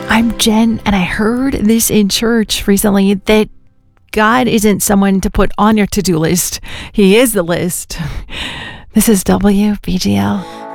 I'm Jen, and I heard this in church recently that God isn't someone to put on your to-do list. He is the list. This is WBGL.